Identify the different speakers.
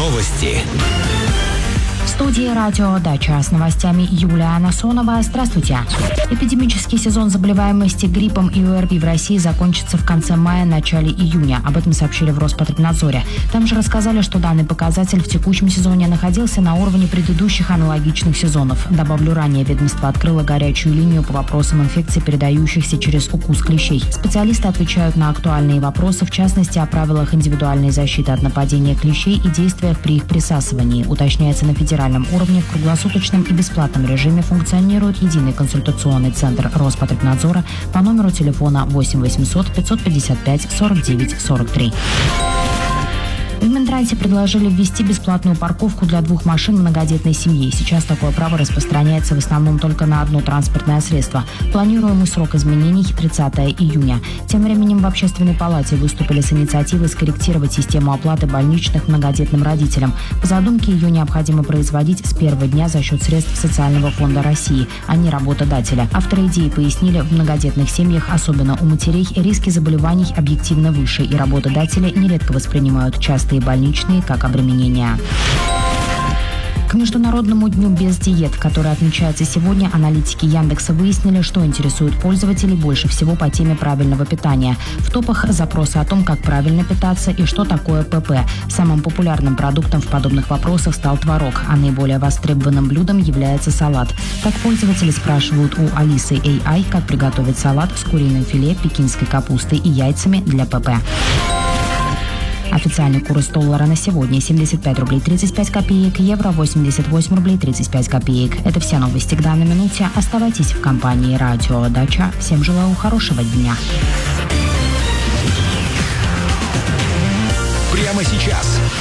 Speaker 1: Новости.
Speaker 2: В студии «Радио Дача» с новостями Юлия Насонова. Здравствуйте. Эпидемический сезон заболеваемости гриппом и ОРВИ в России закончится в конце мая, начале июня. Об этом сообщили в Роспотребнадзоре. Там же рассказали, что данный показатель в текущем сезоне находился на уровне предыдущих аналогичных сезонов. Добавлю, ранее ведомство открыло горячую линию по вопросам инфекций, передающихся через укус клещей. Специалисты отвечают на актуальные вопросы, в частности, о правилах индивидуальной защиты от нападения клещей и действиях при их присасывании. Уточняется, на федеральном уровне в круглосуточном и бесплатном режиме функционирует единый консультационный центр Роспотребнадзора по номеру телефона 8 800 555 49 43. В Минтрансе предложили ввести бесплатную парковку для 2 машин многодетной семьи. Сейчас такое право распространяется в основном только на одно транспортное средство. Планируемый срок изменений – 30 июня. Тем временем в Общественной палате выступили с инициативой скорректировать систему оплаты больничных многодетным родителям. По задумке, ее необходимо производить с первого дня за счет средств Социального фонда России, а не работодателя. Авторы идеи пояснили, в многодетных семьях, особенно у матерей, риски заболеваний объективно выше, и работодатели нередко воспринимают частые больничные как обременение. К Международному дню без диет, который отмечается сегодня, аналитики Яндекса выяснили, что интересует пользователей больше всего по теме правильного питания. В топах запросы о том, как правильно питаться и что такое ПП. Самым популярным продуктом в подобных вопросах стал творог, а наиболее востребованным блюдом является салат. Так пользователи спрашивают у Алисы AI, как приготовить салат с куриным филе, пекинской капустой и яйцами для ПП. Официальный курс доллара на сегодня 75 рублей 35 копеек, евро 88 рублей 35 копеек. Это все новости к данной минуте. Оставайтесь в компании «Радио Дача». Всем желаю хорошего дня.
Speaker 1: Прямо сейчас